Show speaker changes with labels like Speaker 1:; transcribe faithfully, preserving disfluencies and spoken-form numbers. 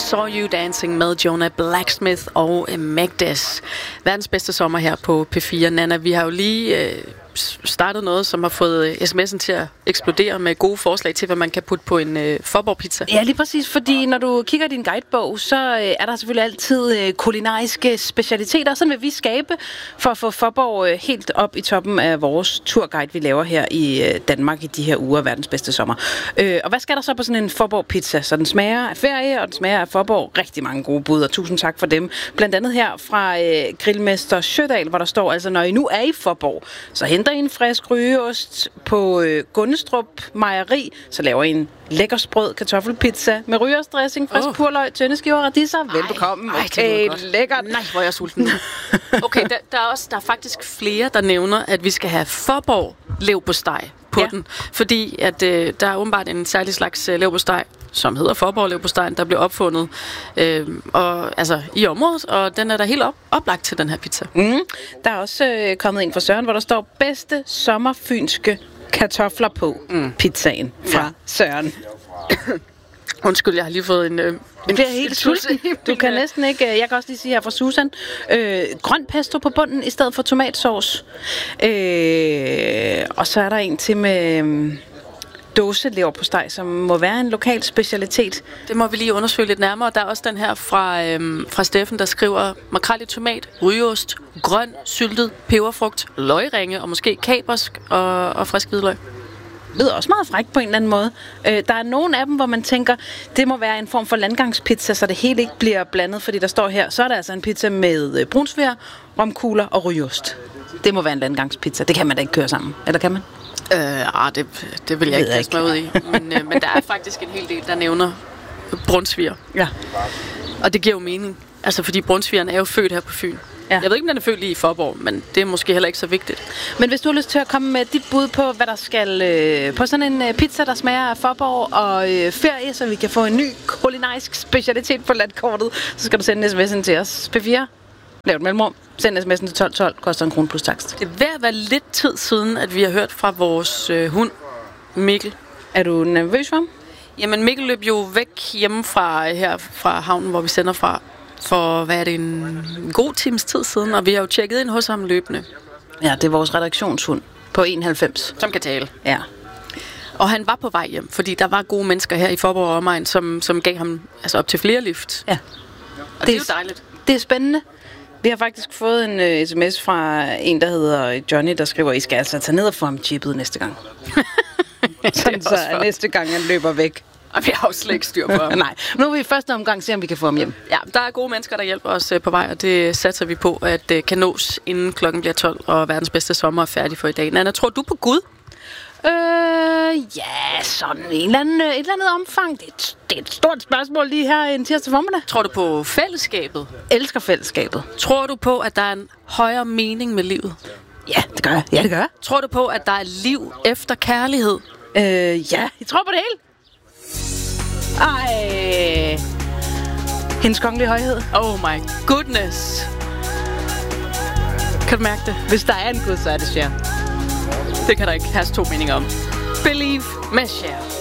Speaker 1: Saw You Dancing med Jonah Blacksmith og Magdes. Verdens bedste sommer her på P fire. Nana, vi har jo lige øh, startet noget, som har fået sms'en til at eksplodere med gode forslag til, hvad man kan putte på en øh, Fåborg-pizza.
Speaker 2: Ja, lige præcis, fordi når du kigger i din guidebog, så øh, er der selvfølgelig altid øh, kulinariske specialiteter. Sådan vil vi skabe for at få Fåborg øh, helt op i toppen af vores turguide, vi laver her i øh, Danmark i de her uger, verdens bedste sommer. Øh, og hvad skal der så på sådan en Fåborg-pizza? Så den smager af ferie, og den smager af Fåborg. Rigtig mange gode bud, og tusind tak for dem. Blandt andet her fra øh, Grillmester Sjødal, hvor der står altså, når I nu er i Fåborg, så henter I en frisk rygeost på øh, Gundestrup Mejeri, så laver I en lækker sprød kartoffelpizza med rygeostdressing, frisk oh. purløg, tynde skiver og radiser. Velbekomme.
Speaker 1: Ej,
Speaker 2: okay, lækkert.
Speaker 1: Nej, hvor er jeg sulten. Okay, der, der, er også, der er faktisk flere, der nævner, at vi skal have Fåborg leverpostej på ja. den. Fordi at, øh, der er åbenbart en særlig slags øh, leverpostej, som hedder Fåborg leverpostejen, der blev opfundet øh, og, altså, i området, og den er der helt op, oplagt til den her pizza.
Speaker 2: Mm. Der er også øh, kommet en fra Søren, hvor der står bedste sommerfynske kartofler på mm. pizzaen fra ja. Søren.
Speaker 1: Undskyld, jeg har lige fået en... Øh, en
Speaker 2: det er helt sulten. Du kan næsten ikke... Jeg kan også lige sige her fra Susan. Øh, grøn pesto på bunden i stedet for tomatsauce. Øh, og så er der en til med... Øh, dåseleverpostej, som må være en lokal specialitet.
Speaker 1: Det må vi lige undersøge lidt nærmere. Der er også den her fra, øhm, fra Steffen, der skriver makrel i tomat, rygeost, grøn, syltet, peberfrugt, løgringe og måske kabersk og, og frisk hvidløg.
Speaker 2: Det lyder også meget frækt på en eller anden måde. Øh, der er nogle af dem, hvor man tænker, det må være en form for landgangspizza, så det hele ikke bliver blandet, fordi der står her, så er der altså en pizza med brunsviger, romkugler og rygeost. Det må være en landgangspizza. Det kan man da ikke køre sammen. Eller kan man?
Speaker 1: Øh, ah, det, det vil jeg ikke kaste mig ud i. Men, øh, men der er faktisk en hel del, der nævner brunsviger.
Speaker 2: Ja.
Speaker 1: Og det giver jo mening. Altså, fordi brunsvigeren er jo født her på Fyn. Ja. Jeg ved ikke, om den er født lige i Fåborg, men det er måske heller ikke så vigtigt.
Speaker 2: Men hvis du har lyst til at komme med dit bud på, hvad der skal øh, på sådan en øh, pizza, der smager af Fåborg og øh, ferie, så vi kan få en ny kulinarisk specialitet på landkortet, så skal du sende sms'en til os. P fire. Lav et mellemrum. Send sms'en til tolv tolv. Koster en krone plus takst.
Speaker 1: Det er ved at være lidt tid siden, at vi har hørt fra vores øh, hund, Mikkel.
Speaker 2: Er du nervøs for ham?
Speaker 1: Jamen, Mikkel løb jo væk hjemmefra her fra havnen, hvor vi sender fra, for hvad er det, en god times tid siden, og vi har jo tjekket ind hos ham løbende.
Speaker 2: Ja, det er vores redaktionshund på enoghalvfems.
Speaker 1: Som kan tale.
Speaker 2: Ja.
Speaker 1: Og han var på vej hjem, fordi der var gode mennesker her i Fåborg og omegn, som, som gav ham altså op til flere lift.
Speaker 2: Ja.
Speaker 1: Og det, det er jo dejligt.
Speaker 2: Det er spændende. Vi har faktisk fået en uh, sms fra en, der hedder Johnny, der skriver, I skal altså tage ned og få ham chippet næste gang. Sådan så næste gang han løber væk.
Speaker 1: Og vi har jo slet ikke styr på ham.
Speaker 2: Nej, nu vil vi i første omgang se, om vi kan få ham hjem.
Speaker 1: Ja, der er gode mennesker, der hjælper os uh, på vej, og det satser vi på, at uh, kan nås inden klokken bliver tolv, og verdens bedste sommer er færdig for i dag. Nana, tror du på Gud?
Speaker 2: Øh, ja, sådan en eller anden, et eller andet omfang. Det er, et, det er et stort spørgsmål lige her en tirsdag formiddag.
Speaker 1: Tror du på fællesskabet?
Speaker 2: Elsker fællesskabet.
Speaker 1: Tror du på, at der er en højere mening med livet?
Speaker 2: Ja, det gør jeg. Ja, det gør jeg.
Speaker 1: Tror du på, at der er liv efter kærlighed?
Speaker 2: Øh, ja, jeg tror på det hele. Ej. Hendes kongelige højhed.
Speaker 1: Oh my goodness. Kan du mærke det?
Speaker 2: Hvis der er en Gud, så er det Cher.
Speaker 1: Det kan der ikke have to meninger om. Believe med Cher.